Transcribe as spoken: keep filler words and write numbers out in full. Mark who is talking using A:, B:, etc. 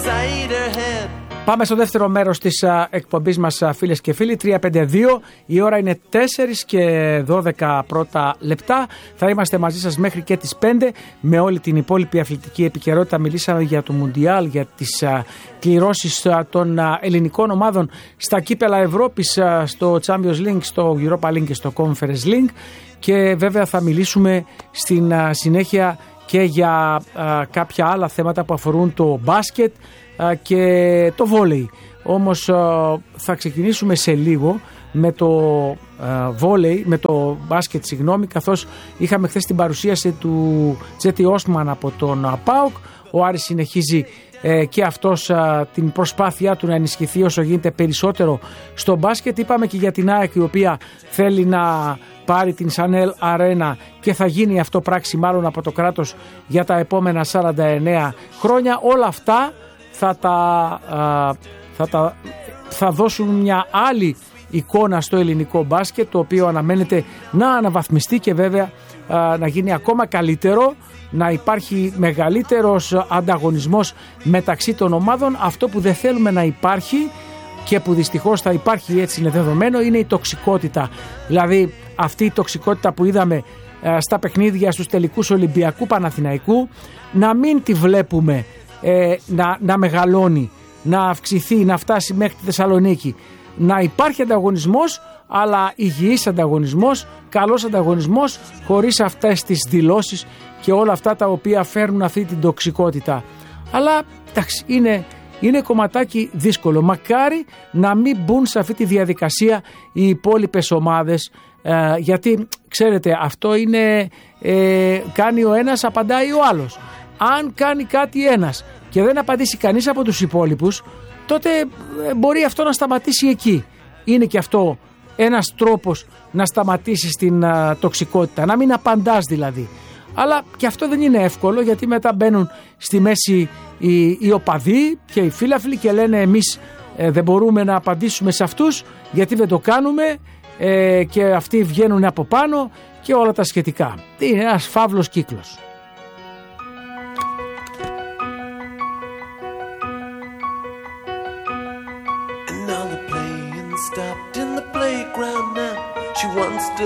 A: Πάμε στο δεύτερο μέρος της α, εκπομπής μας, α, φίλες και φίλοι. τρία πέντε δύο, η ώρα είναι τέσσερα και δώδεκα πρώτα λεπτά. Θα είμαστε μαζί σας μέχρι και τις πέντε με όλη την υπόλοιπη αθλητική επικαιρότητα. Μιλήσαμε για το Μουντιάλ, για τις α, κληρώσεις α, των α, ελληνικών ομάδων στα κύπελα Ευρώπης, α, στο Champions League, στο Europa League και στο Conference League, και βέβαια θα μιλήσουμε στην α, συνέχεια και για α, κάποια άλλα θέματα που αφορούν το μπάσκετ και το βόλεϊ. Όμως θα ξεκινήσουμε σε λίγο με το βόλεϊ, με το μπάσκετ, συγγνώμη, καθώς είχαμε χθες την παρουσίαση του Τζέτι Όσμαν από τον ΠΑΟΚ. Ο Άρης συνεχίζει και αυτός την προσπάθειά του να ενισχυθεί όσο γίνεται περισσότερο στο μπάσκετ. Είπαμε και για την ΑΕΚ, η οποία θέλει να πάρει την Σανέλ Αρένα και θα γίνει αυτό πράξη μάλλον από το κράτος για τα επόμενα σαράντα εννέα χρόνια. Όλα αυτά θα, τα, α, θα, τα, θα δώσουν μια άλλη εικόνα στο ελληνικό μπάσκετ, το οποίο αναμένεται να αναβαθμιστεί και βέβαια α, να γίνει ακόμα καλύτερο, να υπάρχει μεγαλύτερος ανταγωνισμός μεταξύ των ομάδων. Αυτό που δεν θέλουμε να υπάρχει και που δυστυχώς θα υπάρχει, έτσι είναι δεδομένο, είναι η τοξικότητα. Δηλαδή αυτή η τοξικότητα που είδαμε α, στα παιχνίδια στους τελικούς Ολυμπιακού Παναθηναϊκού, να μην τη βλέπουμε Ε, να, να μεγαλώνει, να αυξηθεί, να φτάσει μέχρι τη Θεσσαλονίκη. Να υπάρχει ανταγωνισμός, αλλά υγιής ανταγωνισμός, καλός ανταγωνισμός, χωρίς αυτές τις δηλώσεις και όλα αυτά τα οποία φέρνουν αυτή την τοξικότητα. Αλλά εντάξει, είναι, είναι κομματάκι δύσκολο. Μακάρι να μην μπουν σε αυτή τη διαδικασία οι υπόλοιπες ομάδες, ε, γιατί ξέρετε, αυτό είναι ε, κάνει ο ένας, απαντάει ο άλλος. Αν κάνει κάτι ένας και δεν απαντήσει κανείς από τους υπόλοιπους, τότε μπορεί αυτό να σταματήσει εκεί. Είναι και αυτό ένας τρόπος να σταματήσει την α, τοξικότητα, να μην απαντάς δηλαδή. Αλλά και αυτό δεν είναι εύκολο, γιατί μετά μπαίνουν στη μέση οι, οι οπαδοί και οι φίλαθλοι και λένε εμείς ε, δεν μπορούμε να απαντήσουμε σε αυτούς γιατί δεν το κάνουμε, ε, και αυτοί βγαίνουν από πάνω και όλα τα σχετικά. Είναι ένας φαύλος κύκλος.
B: Stopped in the playground now. She wants to